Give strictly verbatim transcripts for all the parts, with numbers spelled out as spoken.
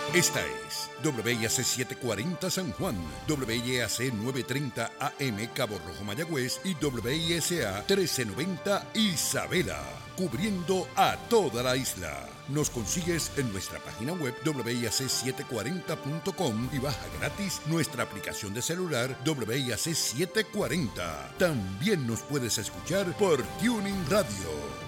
Esta es W I A C setecientos cuarenta San Juan, W I A C novecientos treinta A M Cabo Rojo Mayagüez y W I S A trece noventa Isabela, cubriendo a toda la isla. Nos consigues en nuestra página web W I A C setecientos cuarenta punto com y baja gratis nuestra aplicación de celular W I A C setecientos cuarenta. También nos puedes escuchar por Tuning Radio.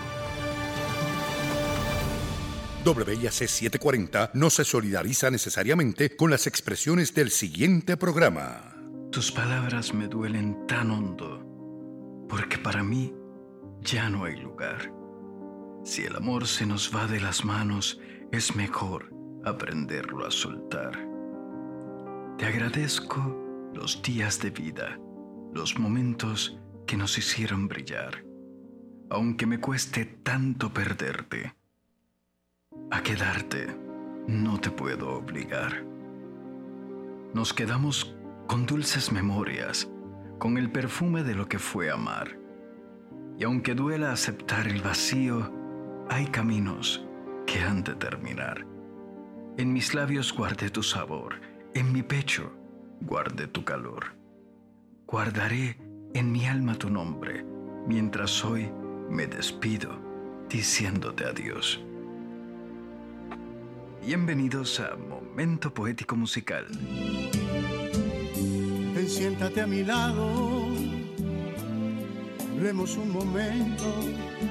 W I A C setecientos cuarenta no se solidariza necesariamente con las expresiones del siguiente programa. Tus palabras me duelen tan hondo, porque para mí ya no hay lugar. Si el amor se nos va de las manos, es mejor aprenderlo a soltar. Te agradezco los días de vida, los momentos que nos hicieron brillar, aunque me cueste tanto perderte. A quedarte no te puedo obligar. Nos quedamos con dulces memorias, con el perfume de lo que fue amar. Y aunque duela aceptar el vacío, hay caminos que han de terminar. En mis labios guardé tu sabor, en mi pecho guardé tu calor. Guardaré en mi alma tu nombre, mientras hoy me despido diciéndote adiós. Bienvenidos a Momento Poético Musical. Ven, siéntate a mi lado, hablemos un momento